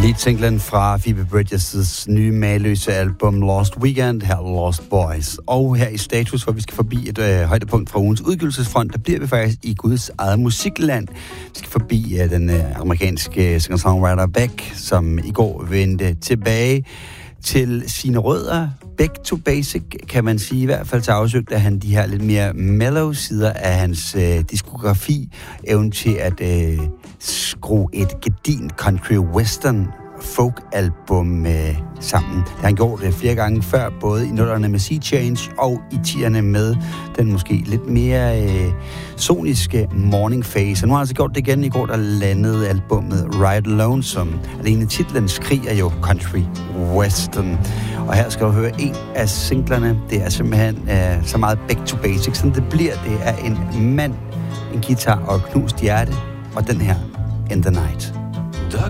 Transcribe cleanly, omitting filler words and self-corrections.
Lead-singlen fra Phoebe Bridgers' nye mageløse album Lost Weekend, her Lost Boys. Og her i Status, hvor vi skal forbi et højdepunkt fra ugens udgivelsesfront, der bliver vi faktisk i Guds eget musikland. Vi skal forbi den amerikanske singer-songwriter Beck, som i går vendte tilbage til sine rødder. Back to basic, kan man sige. I hvert fald så afsøgte han de her lidt mere mellow sider af hans diskografi. Evnen til at skrue et gedint country western folk-album sammen. Det har han gjort flere gange før, både i 00'erne med Sea Change og i 10'erne med den måske lidt mere soniske Morning Phase. Og nu har han altså gjort det igen. I går der landede albummet Ride Alone, som alene titlen skriger jo country western. Og her skal du høre en af singlerne. Det er simpelthen så meget back to basics, som det bliver. Det er en mand, en guitar og et knust hjerte, og den her In the Night.